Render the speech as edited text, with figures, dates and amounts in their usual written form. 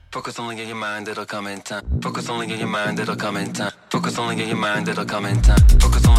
Focus only on your mind, it'll come in time. Focus only on your mind, it'll come in time. Focus only on your mind, it'll come in time. Focus only